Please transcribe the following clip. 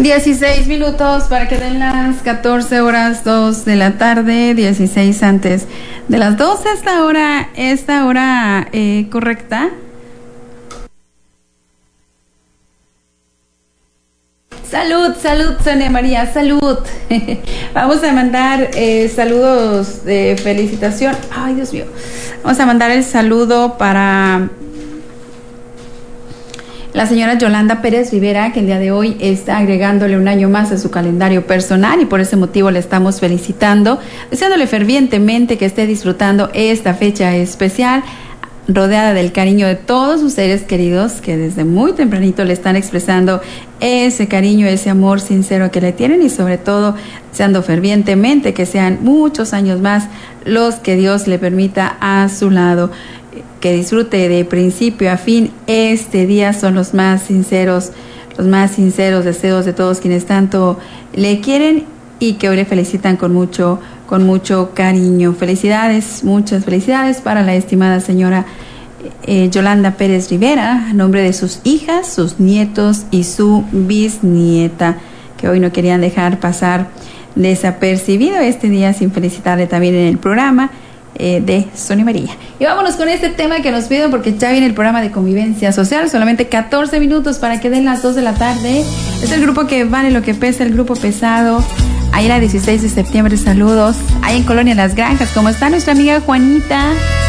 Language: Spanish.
16 minutos para que den las 14 horas 2 de la tarde, 16 antes de las 12. Esta hora correcta. Salud, Sonia María, salud. Vamos a mandar saludos de felicitación. Ay, Dios mío. Vamos a mandar el saludo para la señora Yolanda Pérez Rivera, que el día de hoy está agregándole un año más a su calendario personal y por ese motivo le estamos felicitando, deseándole fervientemente que esté disfrutando esta fecha especial, rodeada del cariño de todos sus seres queridos que desde muy tempranito le están expresando ese cariño, ese amor sincero que le tienen y sobre todo deseando fervientemente que sean muchos años más los que Dios le permita a su lado. Que disfrute de principio a fin este día, son los más sinceros deseos de todos quienes tanto le quieren y que hoy le felicitan con mucho cariño. Felicidades, muchas felicidades para la estimada señora Yolanda Pérez Rivera, a nombre de sus hijas, sus nietos y su bisnieta, que hoy no querían dejar pasar desapercibido este día sin felicitarle también en el programa de Sonia María. Y vámonos con este tema que nos piden porque ya viene el programa de convivencia social. Solamente 14 minutos para que den las 2 de la tarde. Es el grupo que vale lo que pesa, el grupo pesado. Ahí la 16 de septiembre, saludos. Ahí en Colonia Las Granjas, ¿cómo está nuestra amiga Juanita?